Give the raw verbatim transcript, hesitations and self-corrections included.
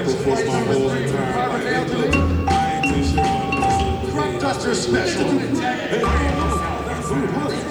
for my whole entire life. Hey, look, I ain't too sure about the rest of the Crop Duster Special. Hey, hey, hey,